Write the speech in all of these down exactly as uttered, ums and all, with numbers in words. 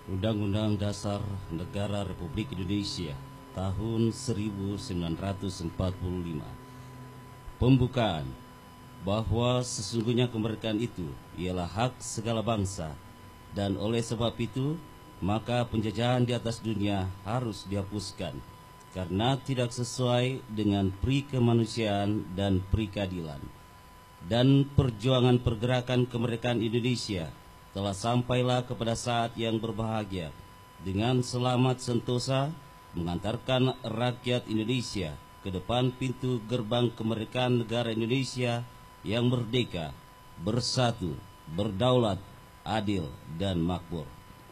Undang-Undang Dasar Negara Republik Indonesia tahun seribu sembilan ratus empat puluh lima. Pembukaan bahwa sesungguhnya kemerdekaan itu ialah hak segala bangsa, dan oleh sebab itu maka penjajahan di atas dunia harus dihapuskan karena tidak sesuai dengan pri kemanusiaan dan pri keadilan. Dan perjuangan pergerakan kemerdekaan Indonesia telah sampailah kepada saat yang berbahagia dengan selamat sentosa mengantarkan rakyat Indonesia ke depan pintu gerbang kemerdekaan negara Indonesia yang merdeka, bersatu, berdaulat, adil, dan makmur.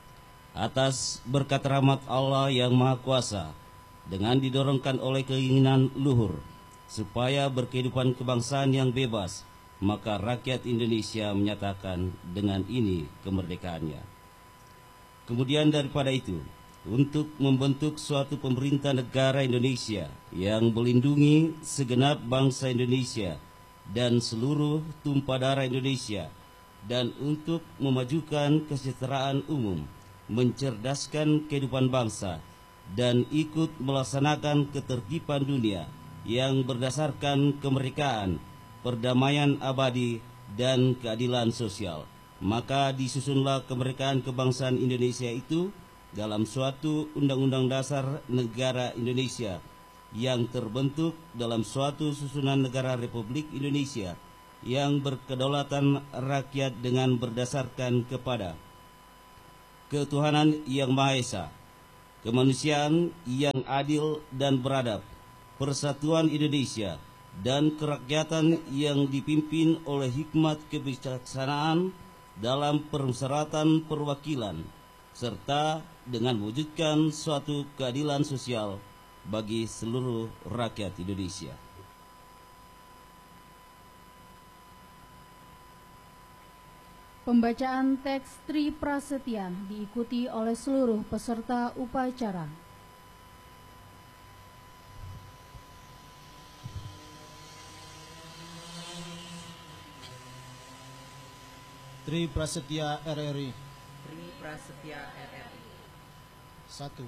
Atas berkat rahmat Allah yang Maha Kuasa, dengan didorongkan oleh keinginan luhur supaya berkehidupan kebangsaan yang bebas, maka rakyat Indonesia menyatakan dengan ini kemerdekaannya. Kemudian daripada itu, untuk membentuk suatu pemerintah negara Indonesia yang melindungi segenap bangsa Indonesia dan seluruh tumpah darah Indonesia, dan untuk memajukan kesejahteraan umum, mencerdaskan kehidupan bangsa, dan ikut melaksanakan ketertiban dunia yang berdasarkan kemerdekaan, perdamaian abadi, dan keadilan sosial. Maka disusunlah kemerdekaan kebangsaan Indonesia itu dalam suatu Undang-Undang Dasar Negara Indonesia yang terbentuk dalam suatu susunan negara Republik Indonesia yang berkedaulatan rakyat dengan berdasarkan kepada ketuhanan yang Maha Esa, kemanusiaan yang adil dan beradab, persatuan Indonesia, dan kerakyatan yang dipimpin oleh hikmat kebijaksanaan dalam persyaratan perwakilan, serta dengan mewujudkan suatu keadilan sosial bagi seluruh rakyat Indonesia. Pembacaan teks Tri Prasetya diikuti oleh seluruh peserta upacara. Tri Prasetya R R I. Tri Prasetya R R I. Satu.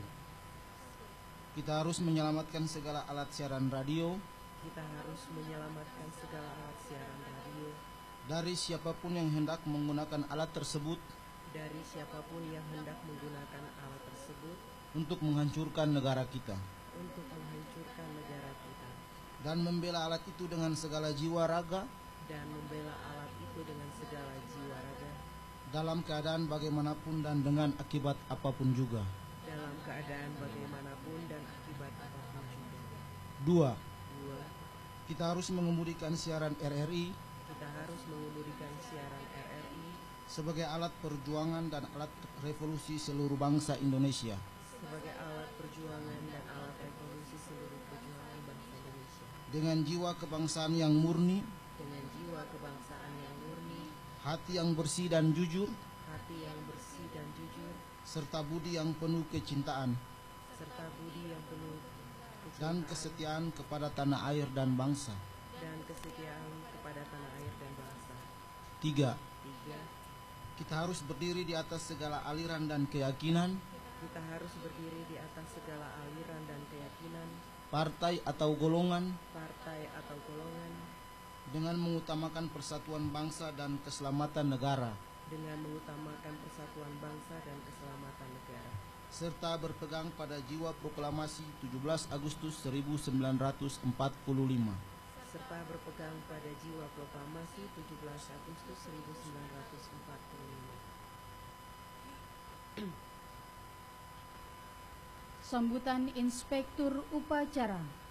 Kita harus menyelamatkan segala alat siaran radio Kita harus menyelamatkan segala alat siaran radio dari siapapun yang hendak menggunakan alat tersebut dari siapapun yang hendak menggunakan alat tersebut untuk menghancurkan negara kita, untuk menghancurkan negara kita, dan membela alat itu dengan segala jiwa raga dan membela alat itu dengan segala jiwa raga dalam keadaan bagaimanapun dan dengan akibat apapun juga. dalam keadaan bagaimanapun dan akibat apapun juga. Dua. Dua. Kita harus mengemudikan siaran R R I Kita harus mengemudikan siaran R R I sebagai alat perjuangan dan alat revolusi seluruh bangsa Indonesia, sebagai alat perjuangan dan alat revolusi seluruh perjuangan bangsa Indonesia, dengan jiwa kebangsaan yang murni, dengan jiwa kebangsaan yang murni, hati yang bersih dan jujur, hati yang bersih dan jujur, serta budi yang penuh kecintaan serta budi yang penuh dan kecintaan kesetiaan kepada tanah air dan bangsa. dan kesetiaan kepada tanah air dan bangsa. Tiga. Tiga. Kita harus berdiri di atas segala aliran dan keyakinan, Kita harus berdiri di atas segala aliran dan keyakinan, partai atau golongan, partai atau golongan, dengan mengutamakan persatuan bangsa dan keselamatan negara, dengan mengutamakan persatuan bangsa dan keselamatan negara, serta berpegang pada jiwa proklamasi tujuh belas Agustus seribu sembilan ratus empat puluh lima. serta berpegang pada jiwa proklamasi tujuh belas Agustus seribu sembilan ratus empat puluh lima. Sambutan Inspektur Upacara.